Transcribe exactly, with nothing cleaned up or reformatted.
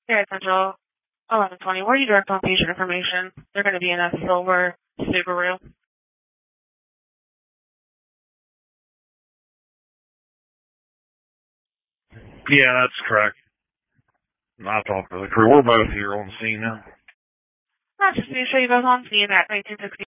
Here at Central, eleven twenty. Where do you direct on patient information? They're going to be in a silver Subaru. Yeah, that's correct. I talked to the crew. We're both here on scene now. Not just to show you both on scene at nineteen sixty.